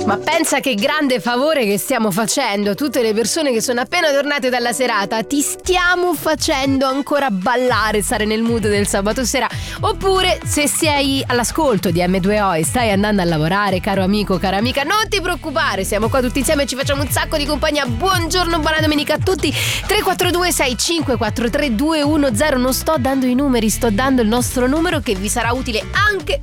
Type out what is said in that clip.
Ma pensa che grande favore che stiamo facendo a tutte le persone che sono appena tornate dalla serata. Ti stiamo facendo ancora ballare, stare nel mood del sabato sera. Oppure se sei all'ascolto di M2O e stai andando a lavorare, caro amico, cara amica, non ti preoccupare, siamo qua tutti insieme e ci facciamo un sacco di compagnia. Buongiorno, buona domenica a tutti. 342 6543 210. Non sto dando i numeri, sto dando il nostro numero che vi sarà utile anche